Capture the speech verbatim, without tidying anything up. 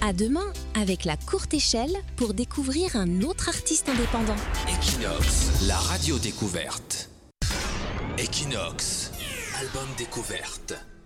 À demain avec la courte échelle pour découvrir un autre artiste indépendant. Equinox, la radio découverte. Equinox, album découverte.